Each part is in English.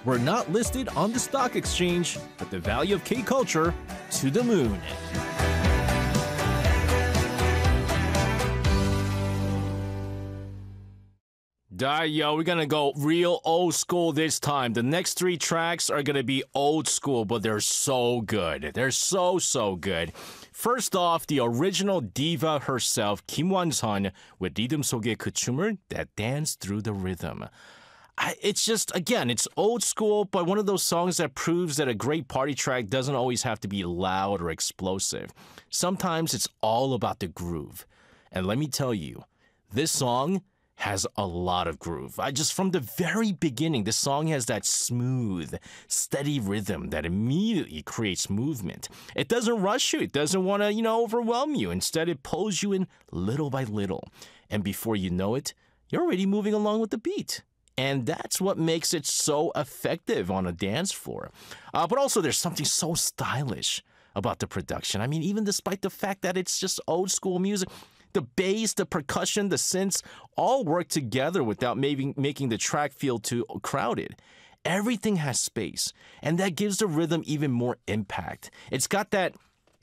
We're not listed on the stock exchange, but the value of K-culture to the moon. Yo, we're gonna go real old school this time. The next three tracks are gonna be old school, but they're so good. They're so good. First off, the original diva herself, Kim Won-sun, with 리듬 속의 그 춤을 that dance through the rhythm. It's just, again, it's old school, but one of those songs that proves that a great party track doesn't always have to be loud or explosive. Sometimes it's all about the groove. And let me tell you, this song has a lot of groove. From the very beginning, this song has that smooth, steady rhythm that immediately creates movement. It doesn't rush you. It doesn't want to, overwhelm you. Instead, it pulls you in little by little. And before you know it, you're already moving along with the beat. And that's what makes it so effective on a dance floor. But also, there's something so stylish about the production. I mean, even despite the fact that it's just old school music, the bass, the percussion, the synths all work together without making the track feel too crowded. Everything has space, and that gives the rhythm even more impact. It's got that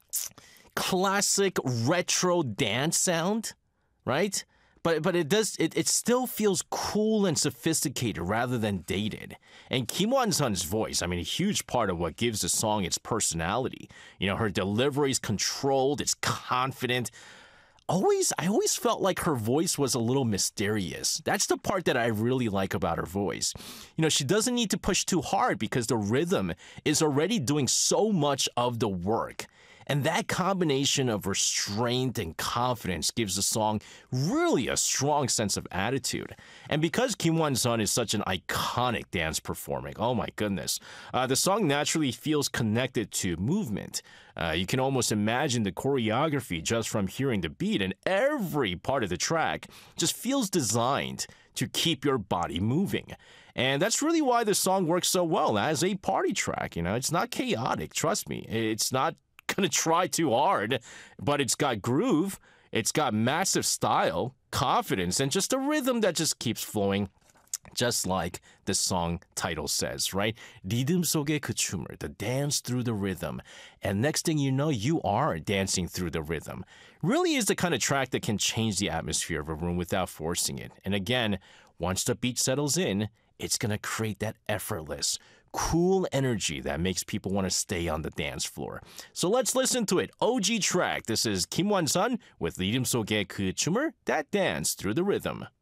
classic retro dance sound, right? But it still feels cool and sophisticated rather than dated. And Kim Won-sun's voice, a huge part of what gives the song its personality. Her delivery is controlled, it's confident. I always felt like her voice was a little mysterious. That's the part that I really like about her voice. She doesn't need to push too hard because the rhythm is already doing so much of the work. And that combination of restraint and confidence gives the song really a strong sense of attitude. And because Kim Won-sun is such an iconic dance performer, oh my goodness, the song naturally feels connected to movement. You can almost imagine the choreography just from hearing the beat, and every part of the track just feels designed to keep your body moving. And that's really why the song works so well as a party track. It's not chaotic, trust me. It's not going to try too hard, but it's got groove, it's got massive style, confidence, and just a rhythm that just keeps flowing, just like the song title says, right? 리듬 속의 그 춤을, the dance through the rhythm. And next thing you know, you are dancing through the rhythm. Really is the kind of track that can change the atmosphere of a room without forcing it. And again, once the beat settles in, it's going to create that effortless, cool energy that makes people want to stay on the dance floor. So let's listen to it. OG track. This is Kim Won-sun with 리듬 속의 그 춤을 that dance through the rhythm.